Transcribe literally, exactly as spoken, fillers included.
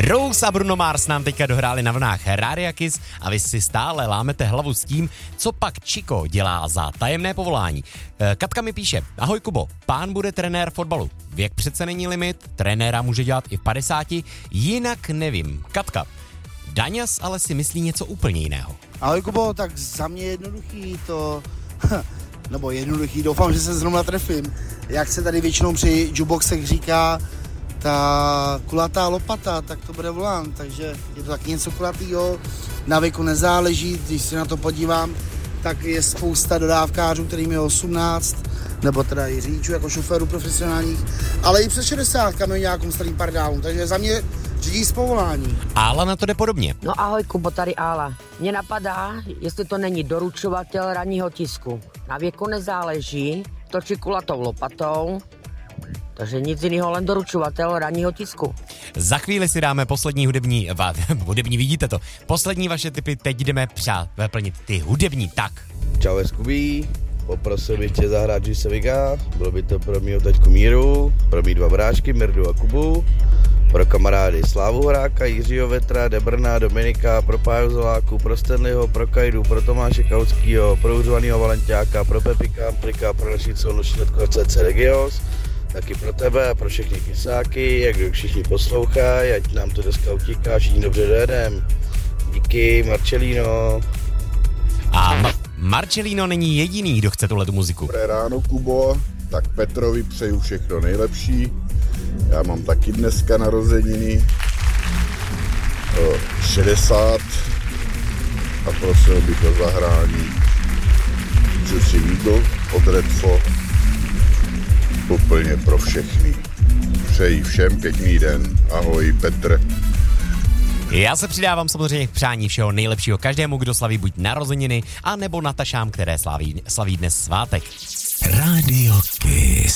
Rose a Bruno Mars nám teďka dohráli na vlnách Rádia Kiss a vy si stále lámete hlavu s tím, co pak Chico dělá za tajemné povolání. Katka mi píše, ahoj Kubo, pán bude trenér fotbalu. Věk přece není limit, trenéra může dělat i v padesáti, jinak nevím. Katka, Daňas ale si myslí něco úplně jiného. Ahoj Kubo, tak za mě jednoduchý to, nebo jednoduchý, doufám, že se zrovna trefím. Jak se tady většinou při jukeboxech říká, ta kulatá lopata, tak to bude volant, takže je to taky něco kulatýho, na věku nezáleží, když se na to podívám, tak je spousta dodávkářů, kterým je osmnáct, nebo teda i řidičů jako šoférů profesionálních, ale i přes šedesát kamioňákům starým pardálům, takže za mě řídí z povolání. Ála na to jde podobně. No ahoj Kubo, tady Ála. Mně napadá, jestli to není doručovatel ranního tisku. Na věku nezáleží, točí kulatou lopatou, takže nic jiného, len doručovatel ranního tisku. Za chvíli si dáme poslední hudební, va, hudební, vidíte to, poslední vaše tipy, teď jdeme přát, vyplnit ty hudební, tak. Čau Skubí, poprosil bych tě zahrát Juice Viga, bylo by to pro mýho taťku Míru, pro mý dva brášky Mirdu a Kubu, pro kamarády Slávu Horáka, Jiřího Vetra, Debrna, Dominika, pro Páju Zoláku, pro Stanleyho, pro Kajdu, pro Tomáše Kautskýho, pro Užovanýho Valenťáka, pro Pepika Amplika, pro naši celou C C Regios, taky pro tebe a pro všechny kysáky, jak všichni poslouchají, ať nám to dneska utíká, všichni dobře dojedem. Díky, Marcelino. A Ma- Marcelino není jediný, kdo chce tuhletu muziku. Dobré ráno, Kubo, tak Petrovi přeju všechno nejlepší. Já mám taky dneska narozeniny, šedesát, a prosil bych o zahrání Juicy Vigo od Redfo, úplně pro všechny. Přeji všem pěkný den. Ahoj, Petr. Já se přidávám samozřejmě k přání všeho nejlepšího každému, kdo slaví buď narozeniny, a nebo Natašám, které slaví, slaví dnes svátek. Radio Kiss.